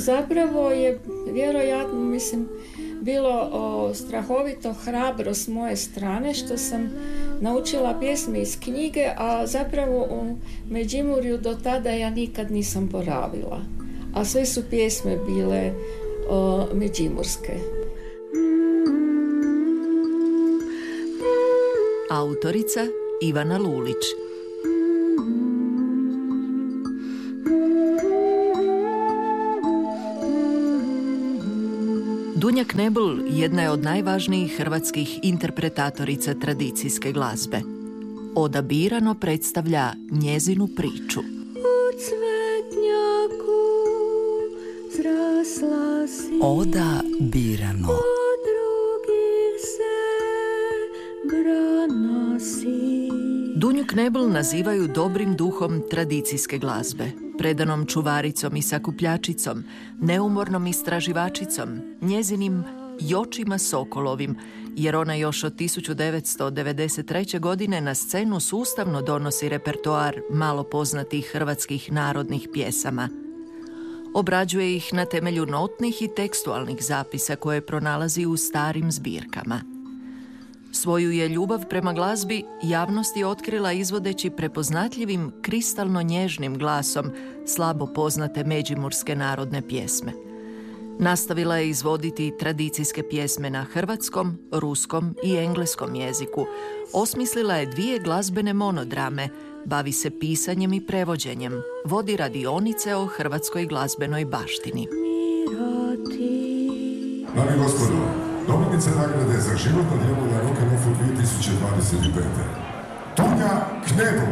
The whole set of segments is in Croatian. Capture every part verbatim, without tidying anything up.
zapravo je vjerojatno, mislim, bilo o, strahovito hrabro s moje strane što sam naučila pjesme iz knjige, a zapravo u Međimurju do tada ja nikad nisam boravila. A sve su pjesme bile o, međimurske. Autorica Ivana Lulić. Dunja Knebel jedna je od najvažnijih hrvatskih interpretatorica tradicijske glazbe. Oda Birano predstavlja njezinu priču. Oda Birano. Dunju Knebel nazivaju dobrim duhom tradicijske glazbe, predanom čuvaricom i sakupljačicom, neumornom istraživačicom, njezinim Jočima Sokolovim, jer ona još od tisuću devetsto devedeset treće. godine na scenu sustavno donosi repertoar malo poznatih hrvatskih narodnih pjesama. Obrađuje ih na temelju notnih i tekstualnih zapisa koje pronalazi u starim zbirkama. Svoju je ljubav prema glazbi javnosti otkrila izvodeći prepoznatljivim, kristalno nježnim glasom slabo poznate međimurske narodne pjesme. Nastavila je izvoditi tradicijske pjesme na hrvatskom, ruskom i engleskom jeziku. Osmislila je dvije glazbene monodrame, bavi se pisanjem i prevođenjem, vodi radionice o hrvatskoj glazbenoj baštini. Dame i gospodo, dobitnica nagrade za životno djelo na Rock and Offu dvije tisuće dvadeset pete. Dunja Knebel.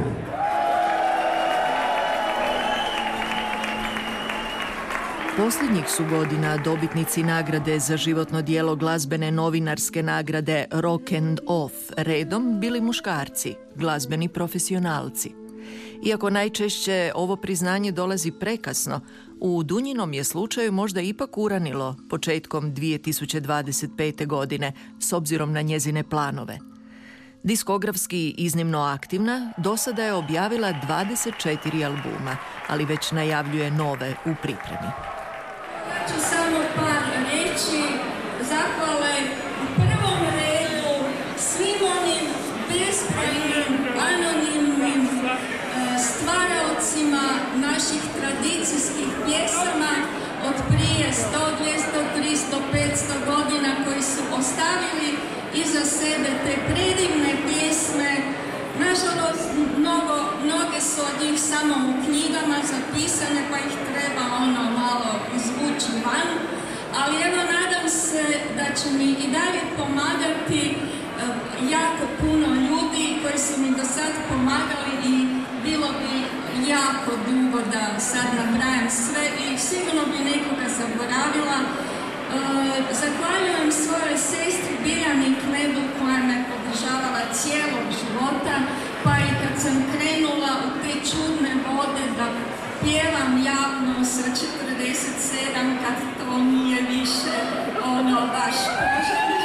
Posljednjih su godina dobitnici nagrade za životno djelo glazbene novinarske nagrade Rock and Off redom bili muškarci, glazbeni profesionalci. Iako najčešće ovo priznanje dolazi prekasno, u Dunjinom je slučaju možda ipak uranilo početkom dvije tisuće dvadeset pete. godine s obzirom na njezine planove. Diskografski iznimno aktivna, do sada je objavila dvadeset četiri albuma, ali već najavljuje nove u pripremi. Ja ću samo par reći zahvale u prvom redu svim onim beskrajnim, anonimnim stvaraocima naših tradicijskih pjesama od prije sto, dvjesto, tristo, petsto godina koji su ostavili iza sebe te predivne pjesme. Nažalost, mnogo, mnoge su od njih samo u knjigama zapisane pa ih treba ono malo izvući van, ali evo nadam se da će mi i dalje pomagati jako puno ljudi koji su mi do sad pomagali i bilo bi jako dugo da sad nabrajam sve i sigurno bi nekoga zaboravila. E, zahvaljujem svojoj sestri Biljani Knebel koja me podržavala cijelog života, pa i kad sam krenula u te čudne vode da pjevam javno sa četrdeset sedam, kad to nije više ono baš poželjno.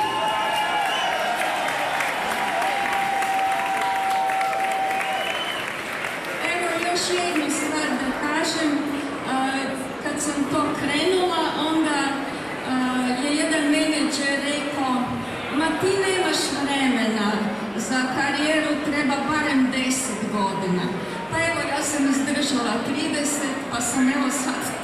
Jednu stvar da kažem, kad sam to krenula, onda je jedan menadžer rekao: ma ti nemaš vremena, za karijeru treba barem deset godina. Pa evo, ja sam izdržala trideset, pa sam evo sad